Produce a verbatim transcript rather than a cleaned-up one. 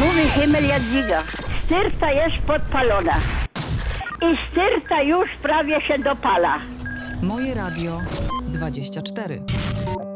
Mówi Himmel Jadwiga. Styrta jest podpalona. I styrta już prawie się dopala. Moje Radio dwadzieścia cztery.